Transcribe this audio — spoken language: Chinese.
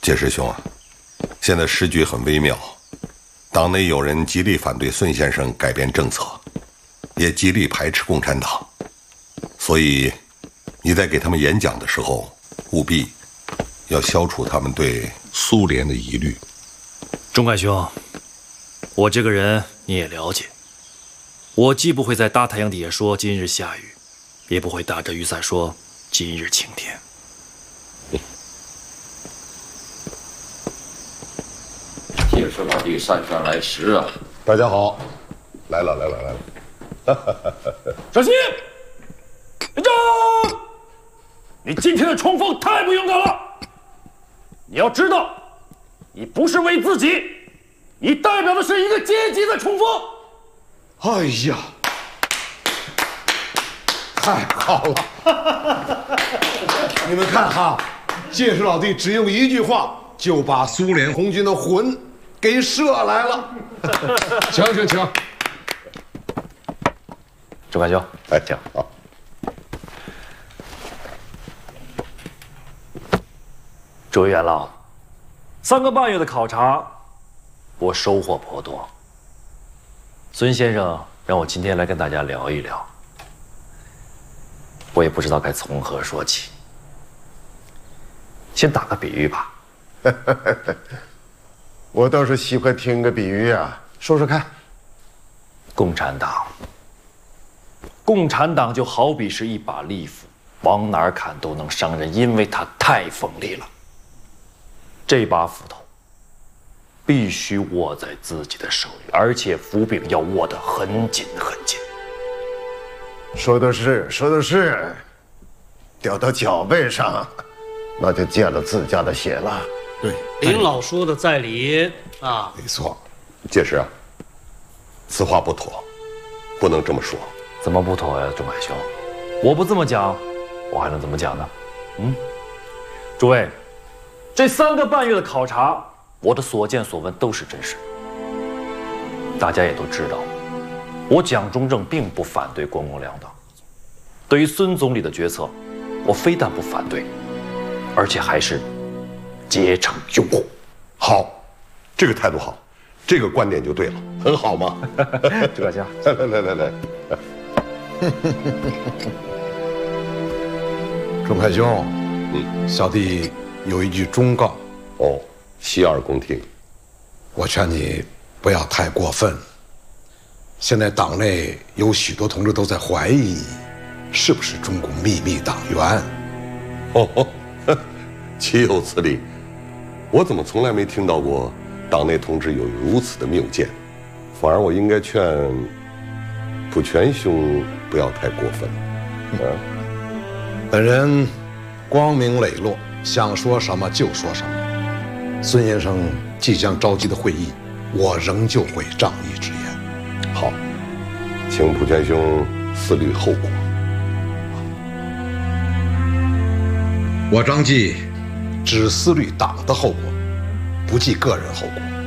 介石兄啊，现在时局很微妙，党内有人极力反对孙先生改变政策，也极力排斥共产党，所以你在给他们演讲的时候，务必要消除他们对苏联的疑虑。 钟凯兄，我这个人你也了解，我既不会在大太阳底下说今日下雨，也不会打着雨伞说今日晴天。 介石老弟姗姗来迟啊！ 大家好，来了。 小心！连长，你今天的冲锋太不勇敢了。你要知道，你不是为自己，你代表的是一个阶级的冲锋。 哎呀，太好了！你们看哈，介石老弟只用一句话就把苏联红军的魂给射来了。请。 钟凯兄， 哎，请啊。 诸位元老，3个半月的考察，我收获颇多。孙先生让我今天来跟大家聊一聊，我也不知道该从何说起。先打个比喻吧。 我倒是喜欢听个比喻啊，说说看。 共产党就好比是一把利斧，往哪儿砍都能伤人，因为它太锋利了。这把斧头必须握在自己的手里，而且斧柄要握得很紧很紧。 说的是，掉到脚背上，那就溅了自家的血了。 对， 林老说的在理啊。 没错。 介石啊，此话不妥，不能这么说。 怎么不妥呀，钟凯兄？我不这么讲，我还能怎么讲呢？诸位，这3个半月的考察，我的所见所闻都是真实的。大家也都知道，我蒋中正并不反对国共两党。对于孙总理的决策，我非但不反对，而且还是竭诚拥护。 好，这个态度好，这个观点就对了，很好嘛。 朱大家， 来。 钟凯兄，小弟有一句忠告。 哦，洗耳恭听。 我劝你不要太过分。现在党内有许多同志都在怀疑你是不是中共秘密党员。 岂有此理！我怎么从来没听到过党内同志有如此的谬见？反而我应该劝普全兄不要太过分。 本人光明磊落，想说什么就说什么。孙先生即将召集的会议，我仍旧会仗义执言。 好，请普全兄思虑后果。 我张继只思虑党的后果，不计个人后果。